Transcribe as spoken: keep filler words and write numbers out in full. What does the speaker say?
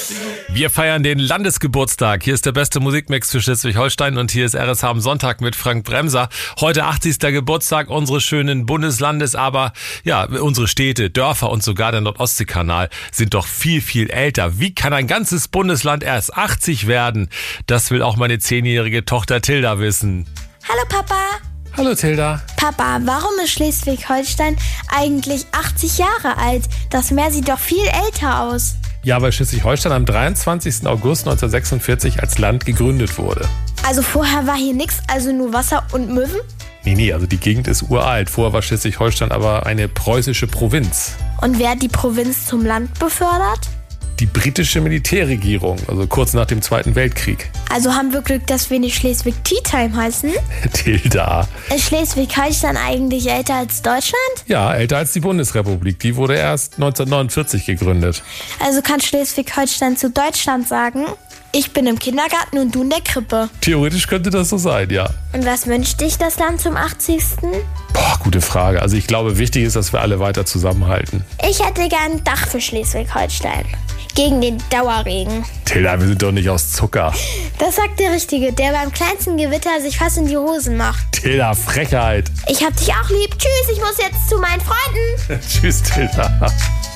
Wir feiern den Landesgeburtstag. Hier ist der beste Musikmix für Schleswig-Holstein und hier ist R S H am Sonntag mit Frank Bremser. Heute achtzigster Geburtstag unseres schönen Bundeslandes, aber ja, unsere Städte, Dörfer und sogar der Nord-Ostsee-Kanal sind doch viel, viel älter. Wie kann ein ganzes Bundesland erst achtzig werden? Das will auch meine zehnjährige Tochter Tilda wissen. Hallo Papa. Hallo Tilda. Papa, warum ist Schleswig-Holstein eigentlich achtzig Jahre alt? Das Meer sieht doch viel älter aus. Ja, weil Schleswig-Holstein am dreiundzwanzigsten August neunzehnhundertsechsundvierzig als Land gegründet wurde. Also vorher war hier nichts, also nur Wasser und Möwen? Nee, nee, also die Gegend ist uralt. Vorher war Schleswig-Holstein aber eine preußische Provinz. Und wer hat die Provinz zum Land befördert? Die britische Militärregierung, also kurz nach dem Zweiten Weltkrieg. Also haben wir Glück, dass wir nicht Schleswig-Tea-Time heißen? Tilda. Ist Schleswig-Holstein eigentlich älter als Deutschland? Ja, älter als die Bundesrepublik. Die wurde erst neunzehnhundertneunundvierzig gegründet. Also kann Schleswig-Holstein zu Deutschland sagen, ich bin im Kindergarten und du in der Krippe. Theoretisch könnte das so sein, ja. Und was wünscht dich das Land zum achtzigsten? Boah, gute Frage. Also ich glaube, wichtig ist, dass wir alle weiter zusammenhalten. Ich hätte gern ein Dach für Schleswig-Holstein. Gegen den Dauerregen. Tilda, wir sind doch nicht aus Zucker. Das sagt der Richtige, der beim kleinsten Gewitter sich fast in die Hosen macht. Tilda, Frechheit. Ich hab dich auch lieb. Tschüss, ich muss jetzt zu meinen Freunden. Tschüss, Tilda.